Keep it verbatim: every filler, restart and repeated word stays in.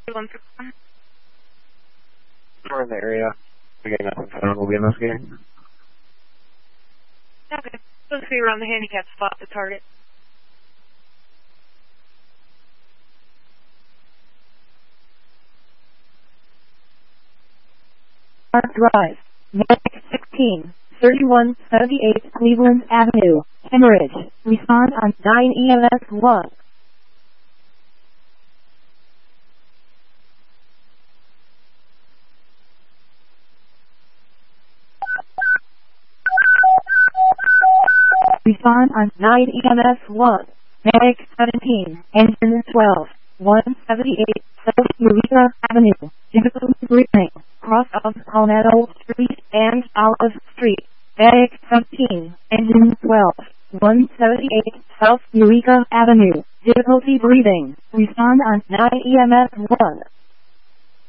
one six one. We're in the area. We're getting nothing found. We'll be investigating. Okay. Supposed to be around the handicap spot, the target. Park Drive, Medic sixteen, thirty-one seventy-eight Cleveland Avenue, Hemorrhage. Respond on nine E M S one. Respond on nine E M S one. Medic seventeen, Engine twelve, one seventy-eight South Eureka Avenue, difficulty breathing, cross of Palmetto Street and Olive Street. Medic seventeen, Engine twelve, one seventy-eight South Eureka Avenue, difficulty breathing. Respond on nine E M S one.